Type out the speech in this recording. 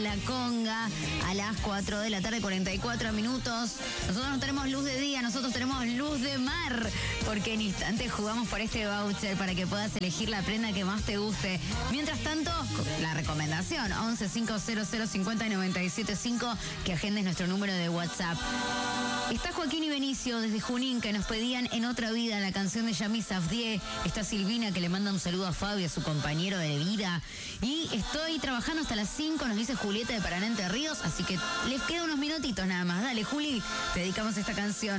La Conga a las 4 de la tarde, 44 minutos. Nosotros no tenemos luz de día, nosotros tenemos luz de mar, porque en instantes jugamos por este voucher para que puedas elegir la prenda que más te guste. Mientras tanto, la recomendación, 11 500 50 97 5, que agendes nuestro número de WhatsApp. Está Joaquín y Benicio desde Junín, que nos pedían En Otra Vida la canción de Yami Safdie. Está Silvina, que le manda un saludo a Fabio, a su compañero de vida. Y estoy trabajando hasta las 5, nos dice Julieta de Paraná, Entre Ríos, así que les queda unos minutitos nada más. Dale, Juli, te dedicamos esta canción.